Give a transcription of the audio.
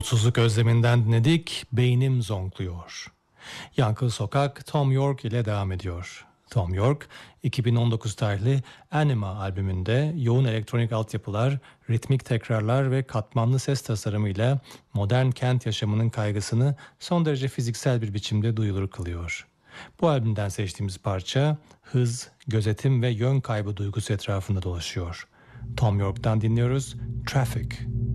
Mutsuzluk özleminden dinledik, beynim zonkluyor. Yankılı Sokak Tom York ile devam ediyor. Tom York, 2019 tarihli Anima albümünde yoğun elektronik altyapılar, ritmik tekrarlar ve katmanlı ses tasarımıyla modern kent yaşamının kaygısını son derece fiziksel bir biçimde duyulur kılıyor. Bu albümden seçtiğimiz parça, hız, gözetim ve yön kaybı duygusu etrafında dolaşıyor. Tom York'tan dinliyoruz, Traffic.